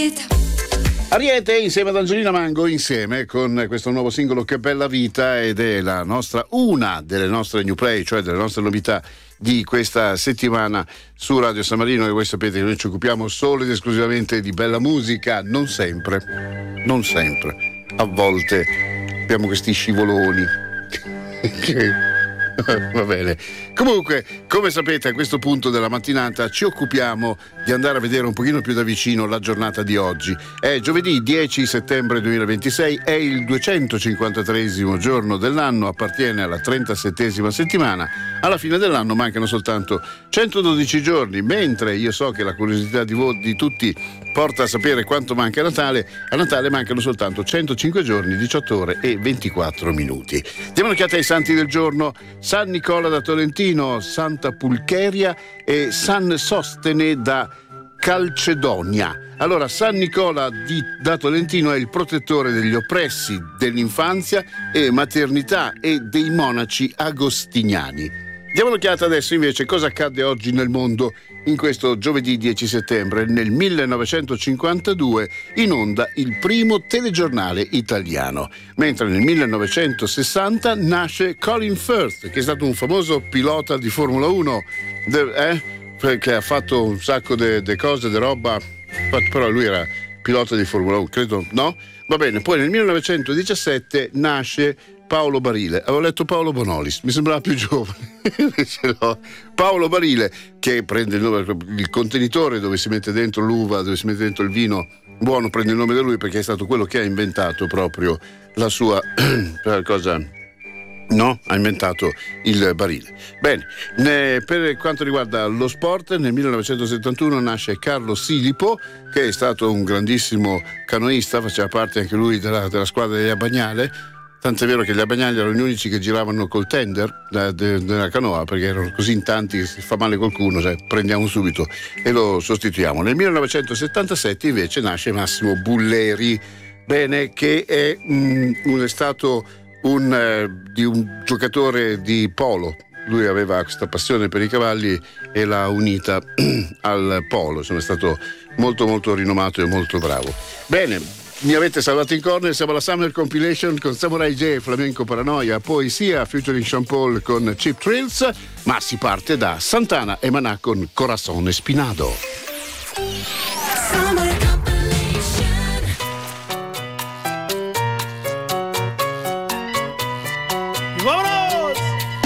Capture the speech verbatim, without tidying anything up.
Ariete insieme ad Angelina Mango, insieme con questo nuovo singolo Che bella vita, ed è la nostra, una delle nostre new play, cioè delle nostre novità di questa settimana su Radio San Marino. E voi sapete che noi ci occupiamo solo ed esclusivamente di bella musica, non sempre, non sempre, a volte abbiamo questi scivoloni che va bene. Comunque, come sapete, a questo punto della mattinata ci occupiamo di andare a vedere un pochino più da vicino la giornata di oggi. È giovedì dieci settembre duemilaventisei, è il duecentocinquantatreesimo giorno dell'anno, appartiene alla trentasettesima settimana. Alla fine dell'anno mancano soltanto centododici giorni, mentre io so che la curiosità di, vo- di tutti porta a sapere quanto manca a Natale. A Natale mancano soltanto centocinque giorni, diciotto ore e ventiquattro minuti. Diamo un'occhiata ai santi del giorno: San Nicola da Tolentino, Santa Pulcheria e San Sostene da Calcedonia. Allora, San Nicola di, da Tolentino è il protettore degli oppressi, dell'infanzia e maternità e dei monaci agostiniani. Diamo un'occhiata adesso invece cosa accadde oggi nel mondo in questo giovedì dieci settembre. Nel millenovecentocinquantadue in onda il primo telegiornale italiano, mentre nel millenovecentosessanta nasce Colin Firth, che è stato un famoso pilota di Formula uno, de, eh, che ha fatto un sacco di cose, di roba, però lui era pilota di Formula uno, credo, no? Va bene, poi nel millenovecentodiciassette nasce Paolo Barile. Avevo letto Paolo Bonolis, mi sembrava più giovane. Invece no. Paolo Barile, che prende il nome, il contenitore dove si mette dentro l'uva, dove si mette dentro il vino buono, prende il nome da lui perché è stato quello che ha inventato proprio la sua cosa. No, ha inventato il barile. Bene, ne, per quanto riguarda lo sport, nel millenovecentosettantuno nasce Carlo Silipo, che è stato un grandissimo canoista, faceva parte anche lui della, della squadra degli Abagnale. Tant'è vero che gli Abagnali erano gli unici che giravano col tender della de, de canoa, perché erano così in tanti che se fa male qualcuno, cioè, prendiamo subito e lo sostituiamo. Nel millenovecentosettantasette invece nasce Massimo Bulleri, bene, che è, mh, è stato un, eh, di un giocatore di polo. Lui aveva questa passione per i cavalli e l'ha unita al polo, insomma è stato molto molto rinomato e molto bravo. Bene, mi avete salvato in corner, siamo alla Summer Compilation con Samurai J, Flamenco Paranoia, Poesia featuring Sean Paul con Cheap Thrills, ma si parte da Santana e Maná con Corazón Espinado.